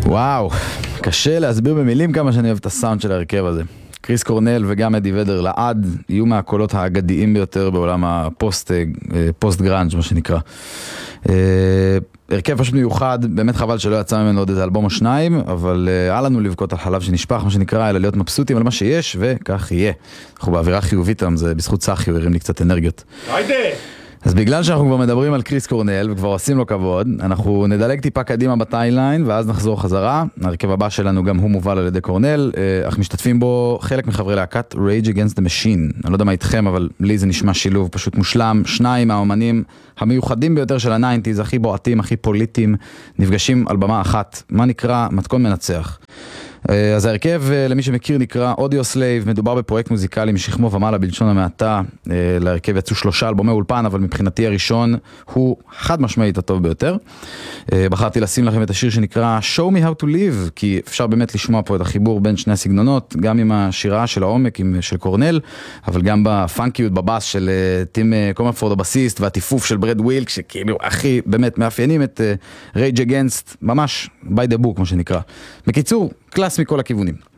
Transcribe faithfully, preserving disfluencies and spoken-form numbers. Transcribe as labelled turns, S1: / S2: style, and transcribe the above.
S1: וואו, קשה להסביר במילים כמה שאני אוהב את הסאונד של ההרכב הזה. קריס קורנל וגם אדי ודר לעד יהיו מהקולות האגדיים ביותר בעולם הפוסט פוסט גראנג' מה שנקרא. הרכב פשוט מיוחד, באמת חבל שלא יצא ממנו עוד איזה אלבום או שניים, אבל היה לנו לבכות על חלב שנשפך מה שנקרא, אלא להיות מבסוטים על מה שיש, וכך יהיה. אנחנו באווירה חיובית היום, זה בזכות צחי, הוא הרים לי קצת אנרגיות.
S2: היידה!
S1: אז בגלל שאנחנו כבר מדברים על קריס קורנל וכבר עושים לו כבוד, אנחנו נדלג טיפה קדימה בטיימליין ואז נחזור חזרה. הרכב הבא שלנו גם הוא מובל על ידי קורנל, אך משתתפים בו חלק מחברי להקת Rage Against the Machine. אני לא יודע מה איתכם, אבל לי זה נשמע שילוב פשוט מושלם. שניים מהאומנים המיוחדים ביותר של הניינטיז, הכי בועטים, הכי פוליטיים, נפגשים על במה אחת. מה נקרא? מתכון מנצח. אז ההרכב, למי שמכיר, נקרא אודיו סלייב, מדובר בפרויקט מוזיקלי משכמו ומעלה בלשון המעטה. להרכב יצאו שלושה אלבומי אולפן, אבל מבחינתי הראשון הוא חד משמעית הטוב ביותר. בחרתי לשים לכם את השיר שנקרא Show Me How to Live, כי אפשר באמת לשמוע פה את החיבור בין שני הסגנונות, גם עם השירה של העומק של קורנל, אבל גם בפאנקיות בבאס של טים קומפורד הבסיסט, והטיפוף של ברד ווילק, שכאילו הכי באמת מאפיינים את Rage Against, ממש by the book, מה שנקרא. בקיצור, קלאס מכל הכיוונים.